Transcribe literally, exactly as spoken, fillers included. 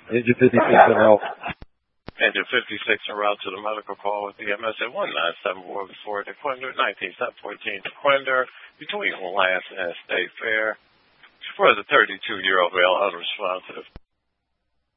Engine fifty-six en route. Engine fifty-six en route to the medical call with E M S at one nine seven four before Dequindre, nineteen seven fourteen Dequindre, between Lance and State Fair. For the thirty-two-year-old male unresponsive.